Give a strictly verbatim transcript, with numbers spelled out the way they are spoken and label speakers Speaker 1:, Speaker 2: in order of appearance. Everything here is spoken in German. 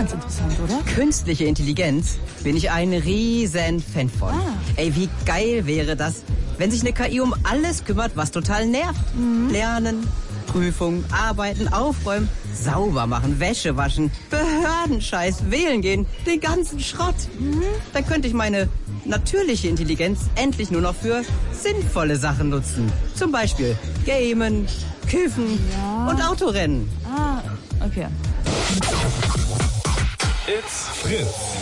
Speaker 1: ganz interessant, oder?
Speaker 2: Künstliche Intelligenz bin ich ein riesen Fan von.
Speaker 1: Ah.
Speaker 2: Ey, wie geil wäre das, wenn sich eine K I um alles kümmert, was total nervt.
Speaker 1: Mhm.
Speaker 2: Lernen, Prüfungen, arbeiten, aufräumen, sauber machen, Wäsche waschen, Behördenscheiß, wählen gehen, den ganzen Schrott.
Speaker 1: Mhm.
Speaker 2: Dann könnte ich meine natürliche Intelligenz endlich nur noch für sinnvolle Sachen nutzen. Zum Beispiel Gamen, Kiffen
Speaker 1: Ja.
Speaker 2: und Autorennen.
Speaker 1: Ah, okay.
Speaker 3: It's Fritz.